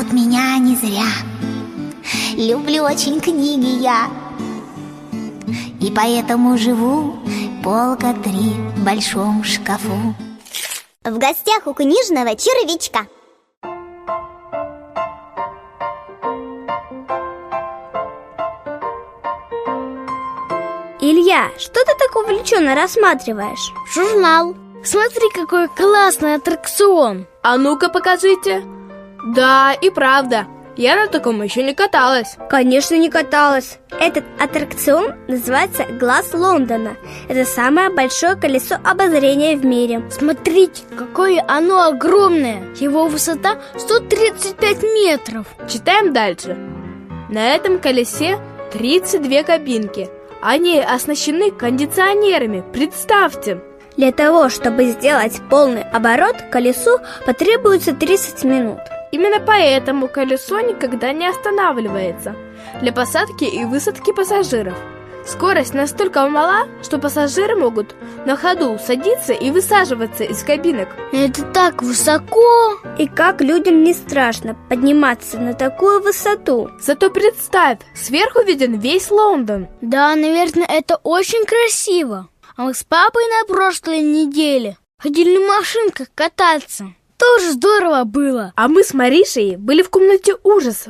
зовут меня не зря. Люблю очень книги я, и поэтому живу полка 3 в большом шкафу. В гостях у книжного червячка. Илья, что ты так увлеченно рассматриваешь? Журнал. Смотри, какой классный аттракцион. А ну-ка покажите. Да, и правда, я на таком еще не каталась. Конечно, не каталась. Этот аттракцион называется «Глаз Лондона». Это самое большое колесо обозрения в мире. Смотрите, какое оно огромное. Его высота 135 метров. Читаем дальше. На этом колесе 32 кабинки. Они оснащены кондиционерами, представьте. Для того, чтобы сделать полный оборот, колесу потребуется 30 минут. Именно поэтому колесо никогда не останавливается для посадки и высадки пассажиров. Скорость настолько мала, что пассажиры могут на ходу садиться и высаживаться из кабинок. Это так высоко! И как людям не страшно подниматься на такую высоту? Зато представь, сверху виден весь Лондон. Да, наверное, это очень красиво. А мы с папой на прошлой неделе ходили на машинках кататься. Тоже здорово было. А мы с Маришей были в комнате ужасов.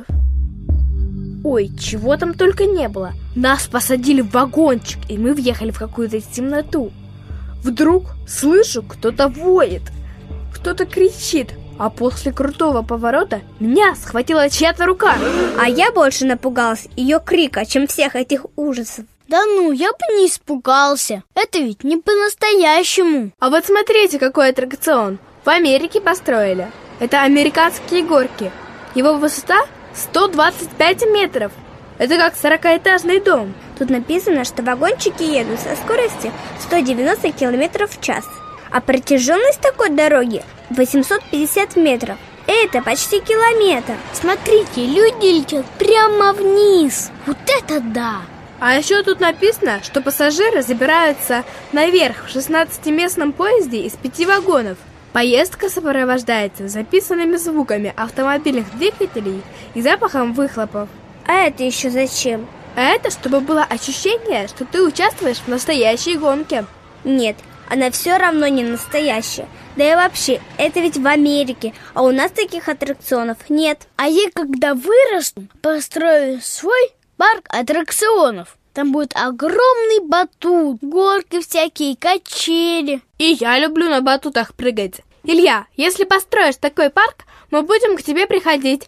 Ой, чего там только не было. Нас посадили в вагончик, и мы въехали в какую-то темноту. Вдруг слышу, кто-то воет, кто-то кричит. А после крутого поворота меня схватила чья-то рука. А я больше напугалась ее крика, чем всех этих ужасов. Да ну, я бы не испугался. Это ведь не по-настоящему. А вот смотрите, какой аттракцион. В Америке построили. Это американские горки. Его высота 125 метров. Это как 40-этажный дом. Тут написано, что вагончики едут со скоростью 190 км в час. А протяженность такой дороги 850 метров. Это почти километр. Смотрите, люди летят прямо вниз. Вот это да! А еще тут написано, что пассажиры забираются наверх в 16-местном поезде из 5 вагонов. Поездка сопровождается записанными звуками автомобильных двигателей и запахом выхлопов. А это еще зачем? А это чтобы было ощущение, что ты участвуешь в настоящей гонке. Нет, она все равно не настоящая. Да и вообще, это ведь в Америке, а у нас таких аттракционов нет. А я, когда вырасту, построю свой парк аттракционов. Там будет огромный батут, горки всякие, качели. И я люблю на батутах прыгать. Илья, если построишь такой парк, мы будем к тебе приходить